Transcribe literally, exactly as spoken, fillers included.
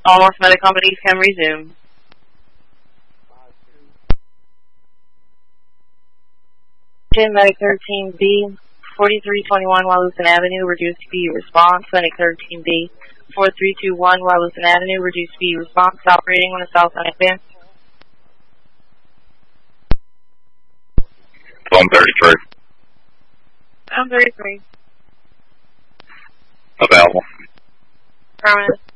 All North Medic companies can resume. Medic thirteen B, forty-three twenty-one Wyalusing Avenue, reduced speed response. Medic thirteen B, four three two one Wyalusing Avenue, reduced speed response, operating on the south side advance. Phone thirty-three. I'm thirty-three. Available. Permanent.